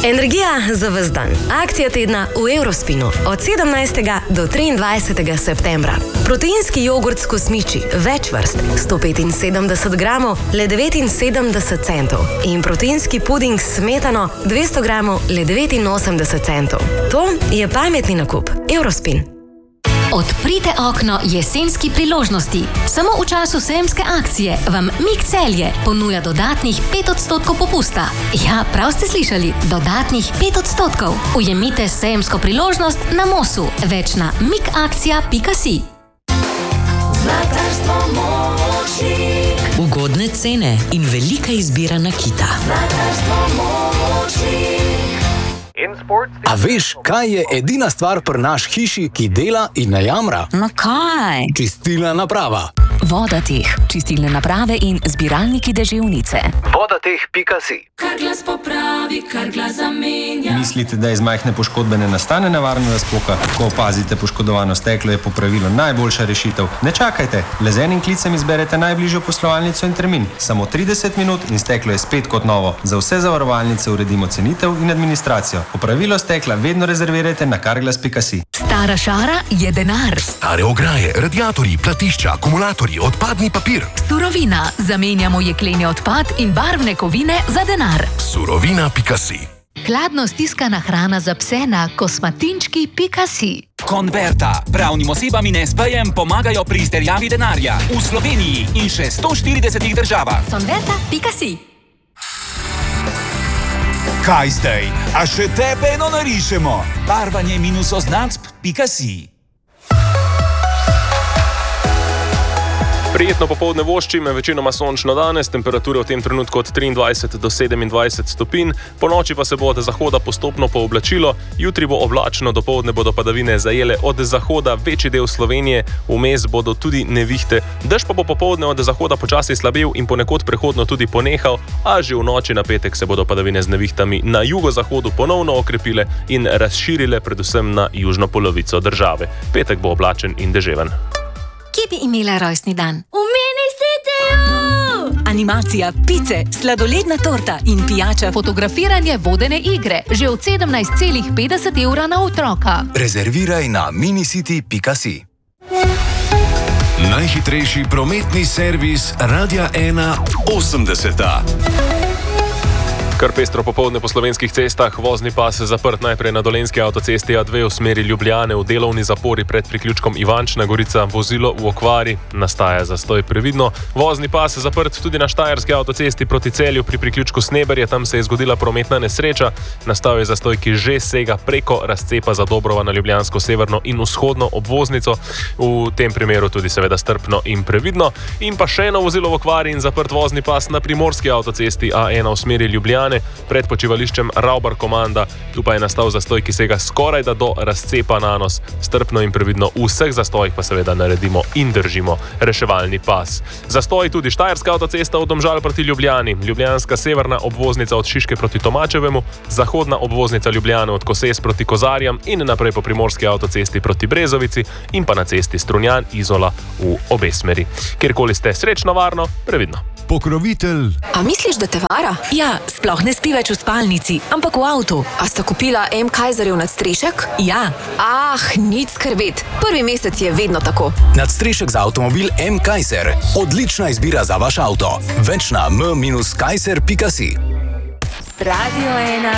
Energija za ves dan. Akcija tedna v Eurospinu od 17. do 23. septembra. Proteinski jogurt s kosmiči, več vrst, 175 gramov, le 79 centov. In proteinski puding s smetano, 200 gramov, le 89 centov. To je pametni nakup. Eurospin. Odprite okno jesenski priložnosti. Samo v času sejemske akcije vam MIG Celje ponuja dodatnih 5% popusta. Ja, prav ste slišali, dodatnih 5%. Ujemite sejemsko priložnost na Mosu. Več na migakcija.si. Zlatarstvo Močnik. Ugodne cene in velika izbira nakita. Zlatarstvo Močnik. A veš, kaj je edina stvar pri naš hiši, ki dela in ne jamra? No kaj? Čistilna naprava. Vodateh, čistilne naprave in zbiralniki deževnice. Vodateh.si. Kar glas popravi, kar glas zamenja. Mislite, da iz majhne poškodbe ne nastane nevarna razpoka? Ko opazite poškodovano steklo, je popravilo najboljša rešitev. Ne čakajte, le z enim klicem izberete najbližjo poslovalnico in termin. Samo 30 minut in steklo je spet kot novo. Za vse zavarovalnice uredimo cenitev in administracijo. Popravilo stekla vedno rezervirajte na karglas.si. Stara šara je denar. Stare ograje, radiatorji, platišča, akumulatorji, odpadni papir. Surovina. Zamenjamo jekleni odpad in barvne kovine za denar. Surovina.si. Hladno stiskana hrana za pse na kosmatinčki.si. Converta. Pravnim osebam in SP-jem pomagajo pri izterjavi denarja. V Sloveniji in še 140 državah. Converta.si. Kaj zdaj? A še tebe eno narišemo? Barvanje -oznacb.si. Prijetno popoldne voščim, večinoma sončno danes, temperature v tem trenutku od 23 do 27 stopinj, po noči pa se bo od zahoda postopno pooblačilo, jutri bo oblačno, dopoldne bodo padavine zajele od zahoda večji del Slovenije, vmes bodo tudi nevihte, dež pa bo popoldne od zahoda počasi slabel in ponekod prehodno tudi ponehal, a že v noči na petek se bodo padavine z nevihtami na jugozahodu ponovno okrepile in razširile predvsem na južno polovico države. Petek bo oblačen in deževen. Kje bi imela rojstni dan? V mini Cityju! Animacija, pice, sladoledna torta in pijača. Fotografiranje vodene igre. Že od 17,50 € na otroka. Rezerviraj na minicity.si. Najhitrejši prometni servis Radia 1 80. Kar pestro popoldne po slovenskih cestah, vozni pas zaprt najprej na dolenjski avtocesti A2 v smeri Ljubljane v delovni zapori pred priključkom Ivančna Gorica, vozilo v okvari, nastaja zastoj previdno. Vozni pas zaprt tudi na štajerski avtocesti proti Celju pri priključku Sneberje, tam se je zgodila prometna nesreča, nastal je zastoj, ki že sega preko razcepa za Dobrova na ljubljansko severno in vzhodno obvoznico, v tem primeru tudi seveda strpno in previdno. In pa še eno vozilo v okvari in zaprt vozni pas na primorski avtocesti A1 v smeri Ljubljane pred počivališčem Ravbar Komanda. Tu pa je nastal zastoj, ki sega skoraj da do razcepa Nanos. Strpno in previdno v vseh zastojih pa seveda naredimo in držimo reševalni pas. Zastoj tudi štajerska avtocesta od Domžal proti Ljubljani, ljubljanska severna obvoznica od Šiške proti Tomačevemu, zahodna obvoznica Ljubljane od Koses proti Kozarjam in naprej po primorski avtocesti proti Brezovici in pa na cesti Strunjan Izola v obe smeri. Kjerkoli ste, srečno, varno, previdno. Pokrovitelj. A misliš, da te vara? Ja, sploh ne spi več v spalnici, ampak v avtu. A sta kupila M. Kaiserjev nadstrešek? Ja. Nič skrbeti. Prvi mesec je vedno tako. Nadstrešek za avtomobil M. Kaiser. Odlična izbira za vaš avto. Več na m-kaiser.si. Radio 1